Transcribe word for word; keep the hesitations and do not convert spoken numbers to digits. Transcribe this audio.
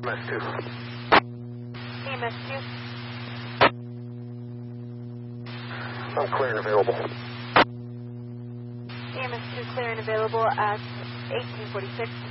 M S two. E M S two. I'm clear and available. E M S two clear and available at eighteen forty-six.